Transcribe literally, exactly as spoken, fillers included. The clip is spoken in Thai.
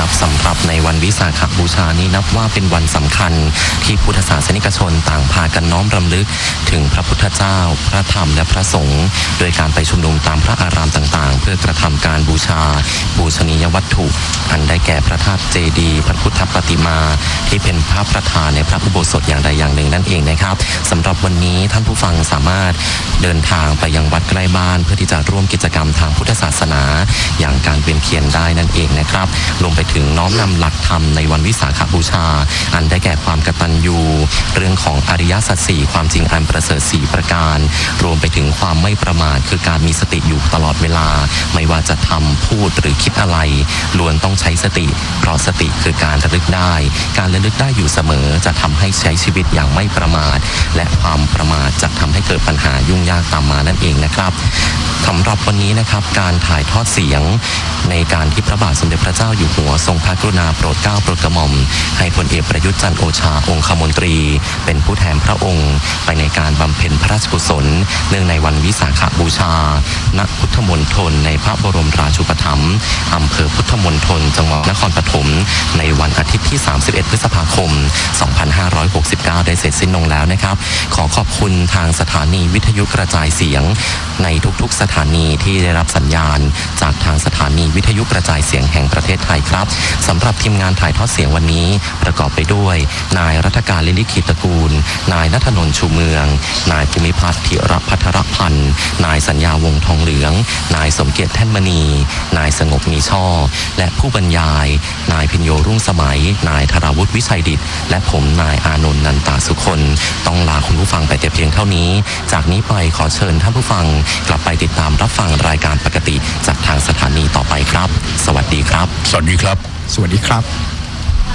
ครับสำหรับในวันวิสาขบูชานี้นับว่าเป็นวันสำคัญที่พุทธศาสนิกชนต่างพากันน้อมรำลึกถึงพระพุทธเจ้าพระธรรมและพระสงฆ์โดยการไปชุมนุมตามพระอารามต่างๆเพื่อกระทำการบูชาบูชนียวัตถุอันได้แก่พระธาตุเจดีย์พระพุทธปฏิมาที่เป็นพระประธานในพระอุโบสถอย่างใดอย่างหนึ่งนั่นเองนะครับสำหรับวันนี้ท่านผู้ฟังสามารถเดินทางไปยังวัดใกล้บ้านเพื่อที่จะร่วมกิจกรรมทางพุทธศาสนาอย่างการเวียนเทียนได้นั่นเองนะครับรวมไปถึงน้อมนำหลักธรรมในวันวิสาขบูชาอันได้แก่ความกตัญญูเรื่องของอริยสัจสี่ความจริงอันประเสริฐสี่ประการรวมไปถึงความไม่ประมาทคือการมีสติอยู่ตลอดเวลาไม่ว่าจะทำพูดหรือคิดอะไรล้วนต้องใช้สติเพราะสติคือการระลึกได้การระลึกได้อยู่เสมอจะทำให้ใช้ชีวิตอย่างไม่ประมาทและความประมาทจะทำให้เกิดปัญหายุ่งยากตามมานั่นเองนะครับสำหรับวันนี้นะครับการถ่ายทอดเสียงในการที่พระบาทสมเด็จพระเจ้าอยู่หัวทรงพระกรุณาโปรดเกล้าโปรดกระหม่อมให้พลเอกประยุทธ์จันทร์โอชาองคมนตรีเป็นผู้แทนพระองค์ไปในการบำเพ็ญพระราชกุศลเนื่องในวันวิสาขบูชาณพุทธมณฑลในพระบรมราชูปถัมภ์อำเภอพุทธมณฑลจังหวัดนครปฐมในวันอาทิตย์ที่สามสิบเอ็ดพฤษภาคมสองพันห้าร้อยหกสิบเก้าได้เสร็จสิ้นลงแล้วนะครับขอขอบคุณทางสถานีวิทยุกระจายเสียงในทุกๆสถานีที่ได้รับสัญญาณจากทางสถานีวิทยุกระจายเสียงแห่งประเทศไทยครับสำหรับทีมงานถ่ายทอดเสียงวันนี้ประกอบไปด้วยนายรัฐการลิลิขิตตระกูลนายณัฐนนท์ชูเมืองนายภูมิพัฒน์ธิรพัทรพันธ์นายสัญญาวงทองเหลืองนายสมเกียรติแท่นมณีนายสงบมีช่อและผู้บรรยายนายพิญโยรุ่งสมัยนายธราวุฒิวิชัยดิษฐ์และผมนายอานนท์นันตาสุคนต้องลาคุณผู้ฟังไปแต่เพียงเท่านี้จากนี้ไปขอเชิญท่านผู้ฟังกลับไปติดตามรับฟังรายการปกติจากทางสถานีต่อไปครับสวัสดีครับสวัสดีครับสวัสดีครับ